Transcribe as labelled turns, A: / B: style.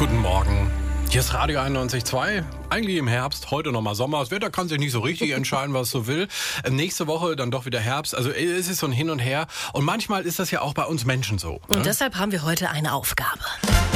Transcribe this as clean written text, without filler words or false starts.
A: Guten Morgen. Hier ist Radio 91.2. Eigentlich im Herbst, heute nochmal Sommer. Das Wetter kann sich nicht so richtig entscheiden, was es so will. Nächste Woche dann doch wieder Herbst. Also es ist so ein Hin und Her. Und manchmal ist das ja auch bei uns Menschen so.
B: Und deshalb haben wir heute eine Aufgabe.